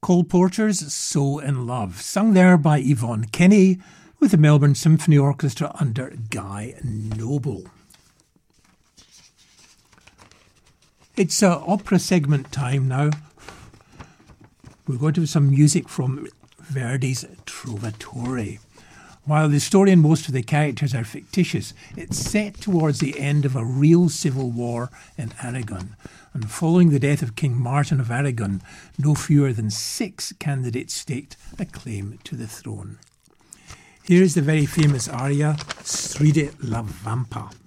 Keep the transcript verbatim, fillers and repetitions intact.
Cole Porter's So in Love, sung there by Yvonne Kenny with the Melbourne Symphony Orchestra under Guy Noble. It's uh, opera segment time now. We're going to have some music from Verdi's Trovatore. While the story and most of the characters are fictitious, it's set towards the end of a real civil war in Aragon. And following the death of King Martin of Aragon, no fewer than six candidates staked a claim to the throne. Here is the very famous aria, Stride la Vampa.